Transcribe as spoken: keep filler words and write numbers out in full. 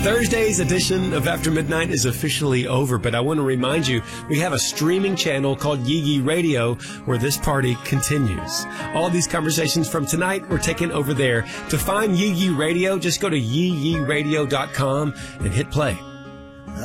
Thursday's edition of After Midnight is officially over, but I want to remind you, we have a streaming channel called Yee Yee Radio where this party continues. All these conversations from tonight were taken over there. To find Yee Yee Radio, just go to yee yee radio dot com and hit play.